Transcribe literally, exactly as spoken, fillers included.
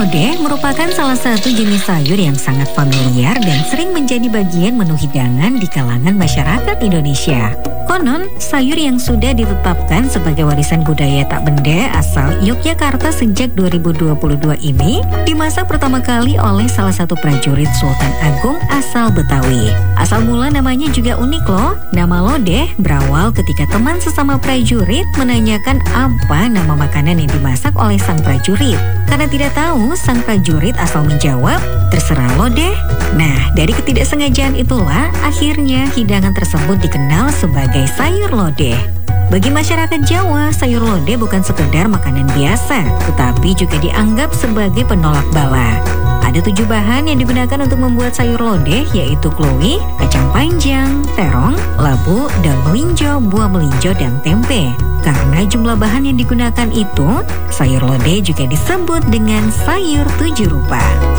lodeh merupakan salah satu jenis sayur yang sangat familiar dan sering menjadi bagian menu hidangan di kalangan masyarakat Indonesia. Konon, sayur yang sudah ditetapkan sebagai warisan budaya tak benda asal Yogyakarta sejak dua ribu dua puluh dua ini dimasak pertama kali oleh salah satu prajurit Sultan Agung asal Betawi. Asal mula namanya juga unik loh. Nama lodeh berawal ketika teman sesama prajurit menanyakan apa nama makanan yang dimasak oleh sang prajurit. Karena tidak tahu, sang prajurit asal menjawab, "Terserah lodeh." Nah, dari ketidaksengajaan itulah akhirnya hidangan tersebut dikenal sebagai sayur lodeh. Bagi masyarakat Jawa, sayur lodeh bukan sekedar makanan biasa, tetapi juga dianggap sebagai penolak bala. Ada tujuh bahan yang digunakan untuk membuat sayur lodeh, yaitu klowi, kacang panjang, terong, labu, daun melinjo, buah melinjo, dan tempe. Karena jumlah bahan yang digunakan itu, sayur lodeh juga disebut dengan sayur tujuh rupa.